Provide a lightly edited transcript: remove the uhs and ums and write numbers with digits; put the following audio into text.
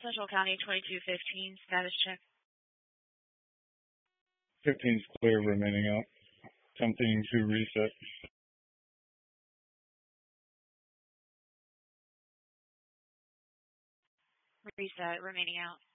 Central County 2215, status check. 15's clear, remaining out. Attempting to reset. Reset, remaining out.